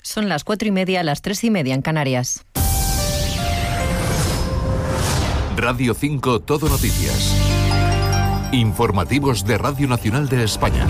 Son las 4:30, las 3:30 en Canarias. Radio 5 Todo Noticias. Informativos de Radio Nacional de España.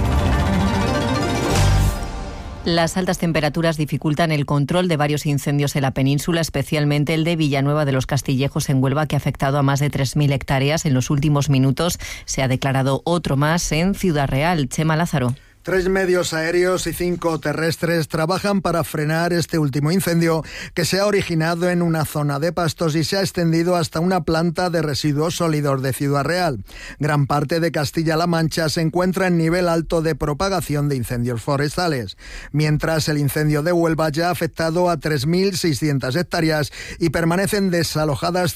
Las altas temperaturas dificultan el control de varios incendios en la península, especialmente el de Villanueva de los Castillejos en Huelva, que ha afectado a más de 3.000 hectáreas. En los últimos minutos se ha declarado otro más en Ciudad Real. Chema Lázaro. 3 medios aéreos y 5 terrestres trabajan para frenar este último incendio que se ha originado en una zona de pastos y se ha extendido hasta una planta de residuos sólidos de Ciudad Real. Gran parte de Castilla-La Mancha se encuentra en nivel alto de propagación de incendios forestales, mientras el incendio de Huelva ya ha afectado a 3.600 hectáreas y permanecen desalojadas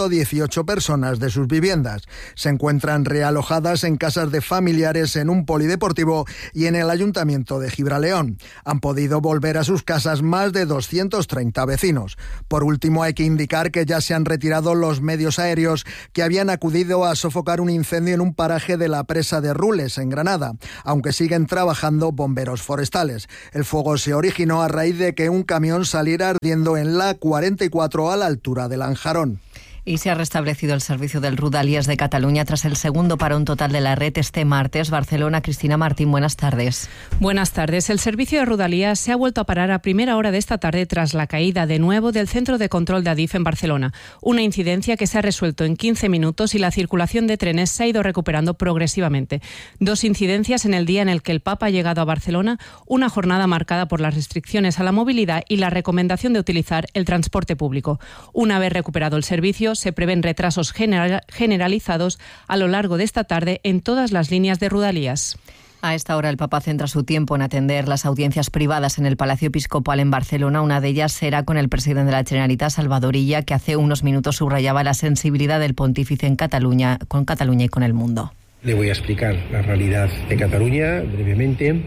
118 personas de sus viviendas. Se encuentran realojadas en casas de familiares, en un polideportivo y en el Ayuntamiento de Gibraleón. Han podido volver a sus casas más de 230 vecinos. Por último, hay que indicar que ya se han retirado los medios aéreos que habían acudido a sofocar un incendio en un paraje de la presa de Rules, en Granada, aunque siguen trabajando bomberos forestales. El fuego se originó a raíz de que un camión saliera ardiendo en la 44 a la altura de Lanjarón. Y se ha restablecido el servicio del Rodalies de Cataluña tras el segundo parón total de la red este martes. Barcelona, Cristina Martín, buenas tardes. Buenas tardes. El servicio de Rodalies se ha vuelto a parar a primera hora de esta tarde tras la caída de nuevo del centro de control de Adif en Barcelona. Una incidencia que se ha resuelto en 15 minutos y la circulación de trenes se ha ido recuperando progresivamente. 2 incidencias en el día en el que el Papa ha llegado a Barcelona, una jornada marcada por las restricciones a la movilidad y la recomendación de utilizar el transporte público. Una vez recuperado el servicio, se prevén retrasos generalizados a lo largo de esta tarde en todas las líneas de Rodalies. A esta hora el Papa centra su tiempo en atender las audiencias privadas en el Palacio Episcopal en Barcelona. Una de ellas será con el presidente de la Generalitat, Salvador Illa, que hace unos minutos subrayaba la sensibilidad del pontífice en Cataluña, con Cataluña y con el mundo. Le voy a explicar la realidad de Cataluña brevemente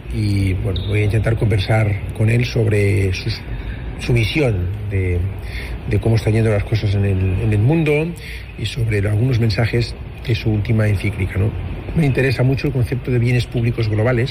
y voy a intentar conversar con él sobre su visión de cómo están yendo las cosas en el mundo y sobre algunos mensajes de su última encíclica, ¿no? Me interesa mucho el concepto de bienes públicos globales,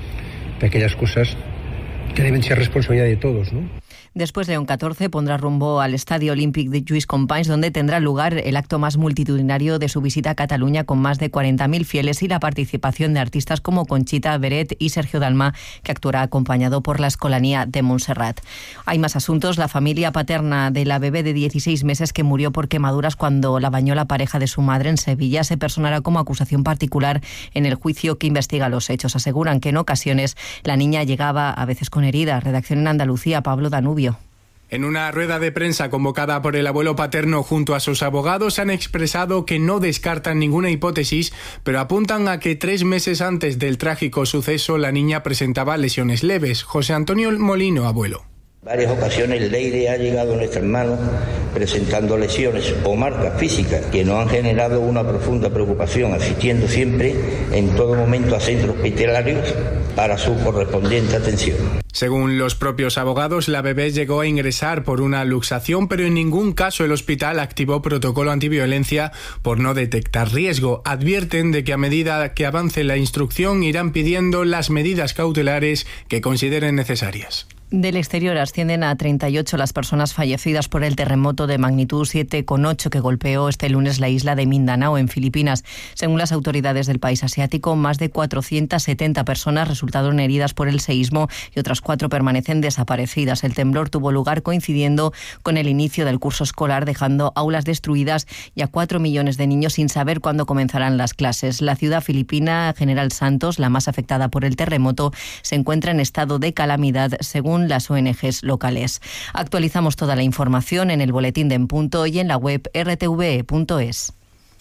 de aquellas cosas que deben ser responsabilidad de todos, ¿no? Después, León XIV pondrá rumbo al Estadio Olímpic de Lluís Companys, donde tendrá lugar el acto más multitudinario de su visita a Cataluña, con más de 40.000 fieles y la participación de artistas como Conchita Beret y Sergio Dalma, que actuará acompañado por la Escolanía de Montserrat. Hay más asuntos. La familia paterna de la bebé de 16 meses que murió por quemaduras cuando la bañó la pareja de su madre en Sevilla se personará como acusación particular en el juicio que investiga los hechos. Aseguran que en ocasiones la niña llegaba a veces con heridas. Redacción en Andalucía, Pablo Danubio. En una rueda de prensa convocada por el abuelo paterno junto a sus abogados han expresado que no descartan ninguna hipótesis, pero apuntan a que 3 meses antes del trágico suceso la niña presentaba lesiones leves. José Antonio Molino, abuelo. Varias ocasiones Leire ha llegado a nuestras manos presentando lesiones o marcas físicas que nos han generado una profunda preocupación, asistiendo siempre, en todo momento, a centros hospitalarios para su correspondiente atención. Según los propios abogados, la bebé llegó a ingresar por una luxación, pero en ningún caso el hospital activó protocolo antiviolencia por no detectar riesgo. Advierten de que a medida que avance la instrucción irán pidiendo las medidas cautelares que consideren necesarias. Del exterior ascienden a 38 las personas fallecidas por el terremoto de magnitud 7,8 que golpeó este lunes la isla de Mindanao, en Filipinas. Según las autoridades del país asiático, más de 470 personas resultaron heridas por el seísmo y otras 4 permanecen desaparecidas. El temblor tuvo lugar coincidiendo con el inicio del curso escolar, dejando aulas destruidas y a 4 millones de niños sin saber cuándo comenzarán las clases. La ciudad filipina General Santos, la más afectada por el terremoto, se encuentra en estado de calamidad, según las ONGs locales. Actualizamos toda la información en el boletín de En Punto y en la web rtve.es.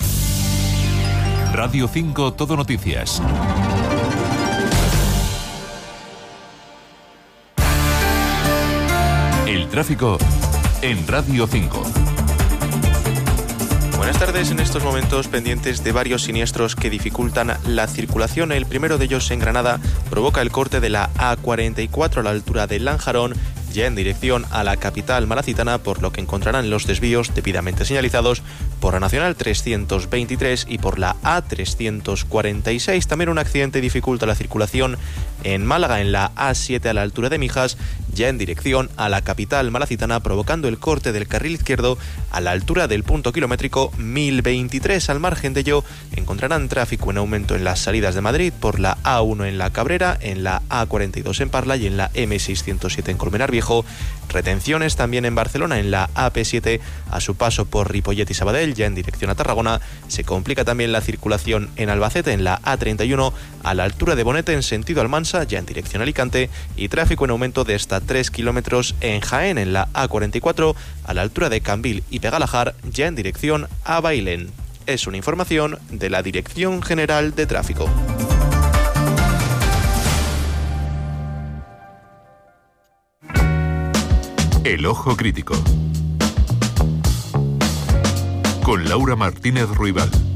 Radio 5 Todo Noticias. El tráfico en Radio 5. Buenas tardes. En estos momentos pendientes de varios siniestros que dificultan la circulación. El primero de ellos en Granada provoca el corte de la A44 a la altura de Lanjarón, ya en dirección a la capital malacitana, por lo que encontrarán los desvíos debidamente señalizados por la Nacional 323 y por la A346. También un accidente dificulta la circulación en Málaga, en la A7 a la altura de Mijas, ya en dirección a la capital malacitana, provocando el corte del carril izquierdo a la altura del punto kilométrico 1023. Al margen de ello, encontrarán tráfico en aumento en las salidas de Madrid por la A1 en La Cabrera, en la A42 en Parla y en la M607 en Colmenar Viejo. Retenciones también en Barcelona, en la AP7 a su paso por Ripollet y Sabadell, ya en dirección a Tarragona. Se complica también la circulación en Albacete, en la A31 a la altura de Bonete en sentido Almansa, ya en dirección a Alicante, y tráfico en aumento de hasta 3 kilómetros en Jaén, en la A44 a la altura de Cambil y Pegalajar, ya en dirección a Bailén. Es una información de la Dirección General de Tráfico. El Ojo Crítico. Con Laura Martínez Ruibal.